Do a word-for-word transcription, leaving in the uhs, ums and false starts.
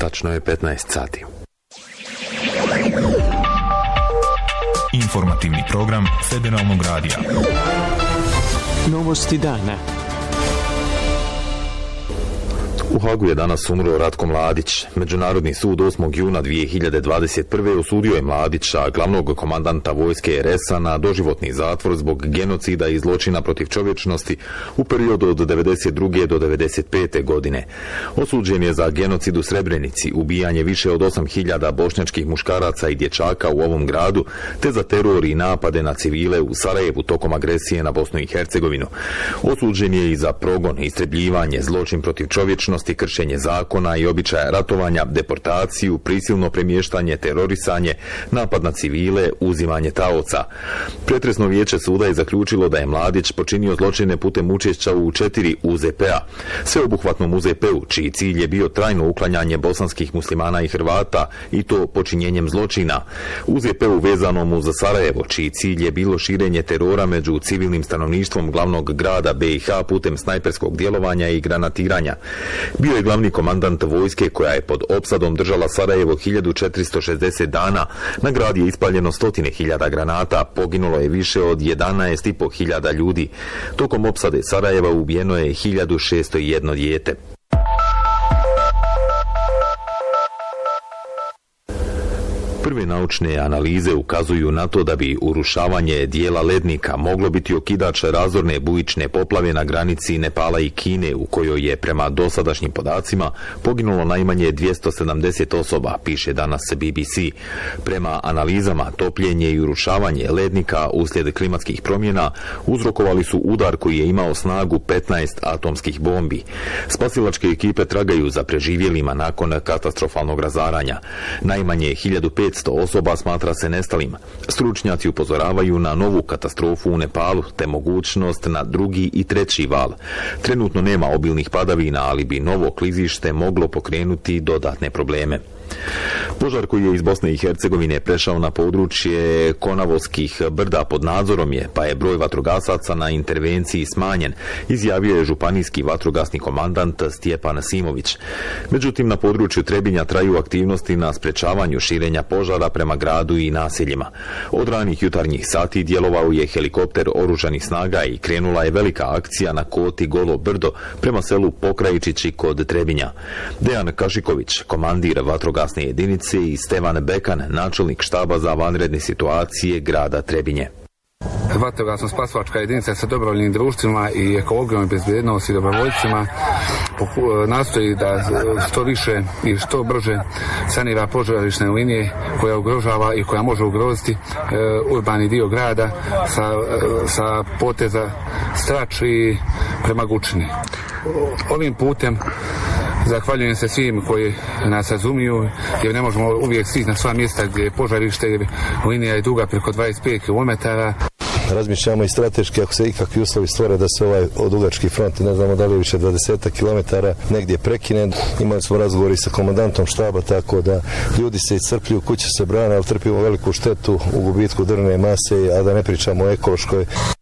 Tačno je petnaest sati. Informativni program Federalnog radija. Novosti dana. U Hagu je danas umro Ratko Mladić. Međunarodni sud osmog juna dvije hiljade dvadeset prve osudio je Mladića, glavnog komandanta vojske er es a, na doživotni zatvor zbog genocida i zločina protiv čovječnosti u periodu od devedeset druge do devedeset pete godine. Osuđen je za genocid u Srebrenici, ubijanje više od osam hiljada bošnjačkih muškaraca i dječaka u ovom gradu, te za teror i napade na civile u Sarajevu tokom agresije na Bosnu i Hercegovinu. Osuđen je i za progon, istrebljivanje, zločin protiv čovječnosti, kršenje zakona i običaja ratovanja, deportaciju, prisilno premještanje, terorisanje, napad na civile, uzimanje taoca. Pretresno vijeće suda je zaključilo da je Mladić počinio zločine putem učešća u četiri u ze pe a. Sveobuhvatnom u ze pe u, čiji cilj je bio trajno uklanjanje bosanskih muslimana i Hrvata, i to počinjenjem zločina. u ze pe u vezanom uz Sarajevo, čiji cilj je bilo širenje terora među civilnim stanovništvom glavnog grada be i ha putem snajperskog djelovanja i granatiranja. Bio je glavni komandant vojske koja je pod opsadom držala Sarajevo hiljadu četiristo šezdeset dana. Na grad je ispaljeno stotine hiljada granata, poginulo je više od jedanaest i po hiljada ljudi. Tokom opsade Sarajeva ubijeno je hiljadu šesto jedno dijete. Prve naučne analize ukazuju na to da bi urušavanje dijela lednika moglo biti okidač razorne bujične poplave na granici Nepala i Kine, u kojoj je prema dosadašnjim podacima poginulo najmanje dvjesto sedamdeset osoba, piše danas be be ce. Prema analizama, topljenje i urušavanje lednika uslijed klimatskih promjena uzrokovali su udar koji je imao snagu petnaest atomskih bombi. Spasilačke ekipe tragaju za preživjelima nakon katastrofalnog razaranja. Najmanje hiljadu petsto osoba smatra se nestalim. Stručnjaci upozoravaju na novu katastrofu u Nepalu te mogućnost na drugi i treći val. Trenutno nema obilnih padavina, ali bi novo klizište moglo pokrenuti dodatne probleme. Požar koji je iz Bosne i Hercegovine prešao na područje Konavoskih brda pod nadzorom je, pa je broj vatrogasaca na intervenciji smanjen, izjavio je županijski vatrogasni komandant Stjepan Simović. Međutim, na području Trebinja traju aktivnosti na sprečavanju širenja požara prema gradu i naseljima. Od ranih jutarnjih sati djelovao je helikopter oružanih snaga i krenula je velika akcija na koti Golo brdo prema selu Pokrajičići kod Trebinja. Dejan Kašiković, komandir vatrogasne jedinice, i Stevan Bekan, načelnik štaba za vanredne situacije grada Trebinje. Vatrogasno-spasilačka jedinica sa dobrovoljnim društvima i ekologijom i bezbjednosti i dobrovoljcima nastoji da što više i što brže sanira požarišne linije koja ugrožava i koja može ugroziti urbani dio grada sa, sa poteza Strač i prema Gučini. Ovim putem zahvaljujem se svim koji nas razumiju, jer ne možemo uvijek stići na sva mjesta gdje je požarište, jer linija je duga preko dvadeset pet kilometara. Razmišljamo i strateški, ako se ikakvi uslovi stvore da se ovaj odugački front, ne znamo da li je više dvadeset kilometara, negdje prekine. Imali smo razgovori sa komandantom štaba, tako da ljudi se iscrpljuju, kuće se brane, ali trpimo veliku štetu u gubitku drvne mase, a da ne pričamo o ekološkoj.